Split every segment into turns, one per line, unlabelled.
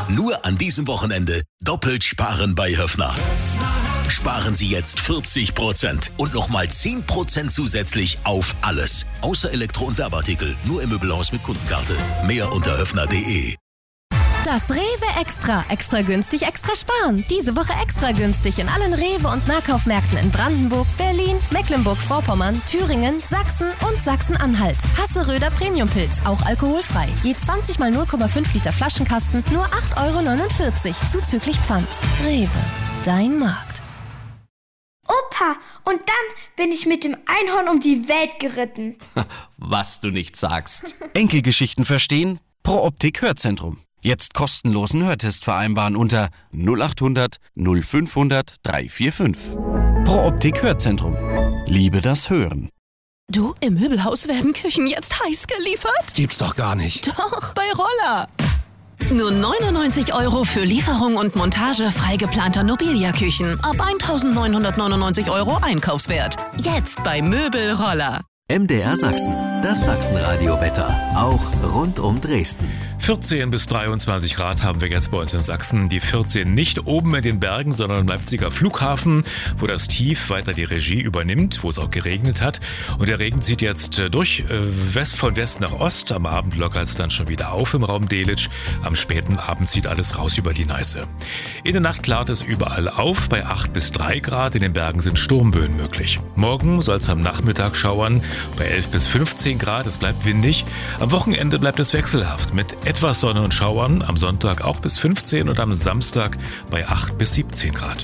Nur an diesem Wochenende doppelt sparen bei Höffner. Sparen Sie jetzt 40% und nochmal 10% zusätzlich auf alles. Außer Elektro- und Werbeartikel. Nur im Möbelhaus mit Kundenkarte. Mehr unter höffner.de.
Das Rewe Extra. Extra günstig, extra sparen. Diese Woche extra günstig in allen Rewe- und Nahkaufmärkten in Brandenburg, Berlin, Mecklenburg-Vorpommern, Thüringen, Sachsen und Sachsen-Anhalt. Hasseröder Premiumpilz, auch alkoholfrei. Je 20 mal 0,5 Liter Flaschenkasten, nur 8,49 € zuzüglich Pfand. Rewe, dein Markt.
Opa, und dann bin ich mit dem Einhorn um die Welt geritten.
Was du nicht sagst.
Enkelgeschichten verstehen? Pro Optik Hörzentrum. Jetzt kostenlosen Hörtest vereinbaren unter 0800 0500 345. Pro Optik Hörzentrum. Liebe das Hören.
Du, im Möbelhaus werden Küchen jetzt heiß geliefert?
Gibt's doch gar nicht.
Doch, bei Roller. Nur 99 € für Lieferung und Montage frei geplanter Nobilia-Küchen. Ab 1.999 € Einkaufswert. Jetzt bei Möbelroller.
MDR Sachsen, das Sachsenradio-Wetter, auch rund um Dresden.
14 bis 23 Grad haben wir jetzt bei uns in Sachsen. Die 14 nicht oben in den Bergen, sondern im Leipziger Flughafen, wo das Tief weiter die Regie übernimmt, wo es auch geregnet hat. Und der Regen zieht jetzt durch von West nach Ost. Am Abend lockert es dann schon wieder auf im Raum Delitzsch. Am späten Abend zieht alles raus über die Neiße. In der Nacht klart es überall auf. Bei 8 bis 3 Grad in den Bergen sind Sturmböen möglich. Morgen soll es am Nachmittag schauern. Bei 11 bis 15 Grad, es bleibt windig. Am Wochenende bleibt es wechselhaft mit etwas Sonne und Schauern. Am Sonntag auch bis 15 und am Samstag bei 8 bis 17 Grad.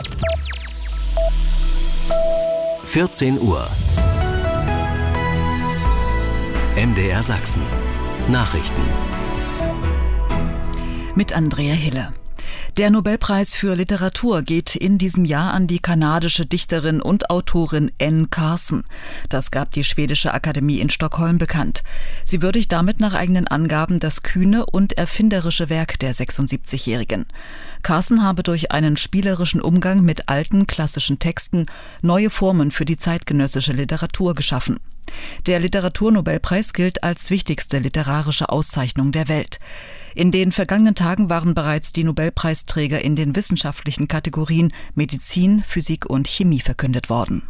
14 Uhr. MDR Sachsen. Nachrichten.
Mit Andrea Hille. Der Nobelpreis für Literatur geht in diesem Jahr an die kanadische Dichterin und Autorin Anne Carson. Das gab die Schwedische Akademie in Stockholm bekannt. Sie würdigt damit nach eigenen Angaben das kühne und erfinderische Werk der 76-Jährigen. Carson habe durch einen spielerischen Umgang mit alten klassischen Texten neue Formen für die zeitgenössische Literatur geschaffen. Der Literaturnobelpreis gilt als wichtigste literarische Auszeichnung der Welt. In den vergangenen Tagen waren bereits die Nobelpreisträger in den wissenschaftlichen Kategorien Medizin, Physik und Chemie verkündet worden.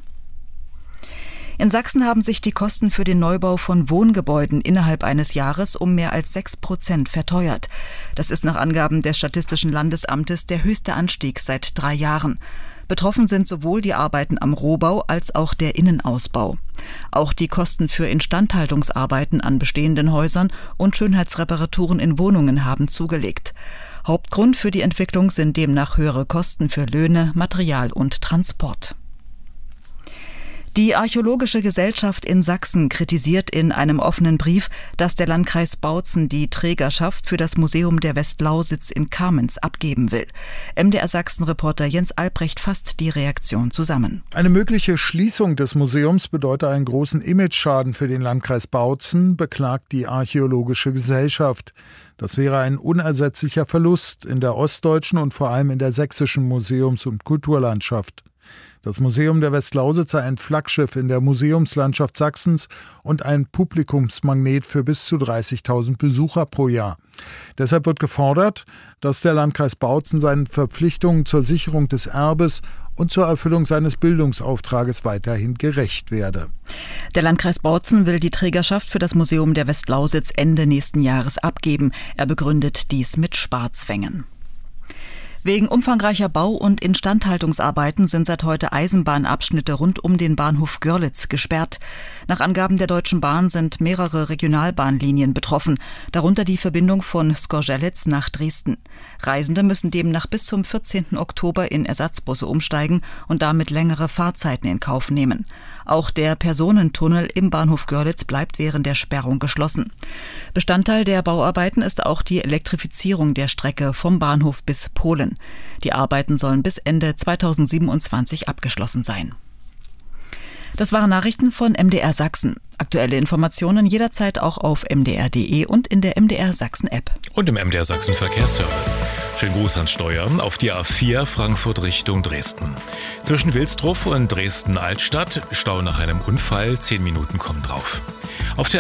In Sachsen haben sich die Kosten für den Neubau von Wohngebäuden innerhalb eines Jahres um mehr als 6% verteuert. Das ist nach Angaben des Statistischen Landesamtes der höchste Anstieg seit 3 Jahren. Betroffen sind sowohl die Arbeiten am Rohbau als auch der Innenausbau. Auch die Kosten für Instandhaltungsarbeiten an bestehenden Häusern und Schönheitsreparaturen in Wohnungen haben zugelegt. Hauptgrund für die Entwicklung sind demnach höhere Kosten für Löhne, Material und Transport. Die Archäologische Gesellschaft in Sachsen kritisiert in einem offenen Brief, dass der Landkreis Bautzen die Trägerschaft für das Museum der Westlausitz in Kamenz abgeben will. MDR Sachsen-Reporter Jens Albrecht fasst die Reaktion zusammen.
Eine mögliche Schließung des Museums bedeutet einen großen Imageschaden für den Landkreis Bautzen, beklagt die Archäologische Gesellschaft. Das wäre ein unersetzlicher Verlust in der ostdeutschen und vor allem in der sächsischen Museums- und Kulturlandschaft. Das Museum der Westlausitz sei ein Flaggschiff in der Museumslandschaft Sachsens und ein Publikumsmagnet für bis zu 30.000 Besucher pro Jahr. Deshalb wird gefordert, dass der Landkreis Bautzen seinen Verpflichtungen zur Sicherung des Erbes und zur Erfüllung seines Bildungsauftrages weiterhin gerecht werde.
Der Landkreis Bautzen will die Trägerschaft für das Museum der Westlausitz Ende nächsten Jahres abgeben. Er begründet dies mit Sparzwängen. Wegen umfangreicher Bau- und Instandhaltungsarbeiten sind seit heute Eisenbahnabschnitte rund um den Bahnhof Görlitz gesperrt. Nach Angaben der Deutschen Bahn sind mehrere Regionalbahnlinien betroffen, darunter die Verbindung von Skorzelec nach Dresden. Reisende müssen demnach bis zum 14. Oktober in Ersatzbusse umsteigen und damit längere Fahrzeiten in Kauf nehmen. Auch der Personentunnel im Bahnhof Görlitz bleibt während der Sperrung geschlossen. Bestandteil der Bauarbeiten ist auch die Elektrifizierung der Strecke vom Bahnhof bis Polen. Die Arbeiten sollen bis Ende 2027 abgeschlossen sein. Das waren Nachrichten von MDR Sachsen. Aktuelle Informationen jederzeit auch auf mdr.de und in der MDR Sachsen App.
Und im MDR Sachsen Verkehrsservice. Schönen Gruß ans Steuern auf die A4 Frankfurt Richtung Dresden. Zwischen Wilsdruff und Dresden-Altstadt, Stau nach einem Unfall, 10 Minuten kommen drauf. Auf der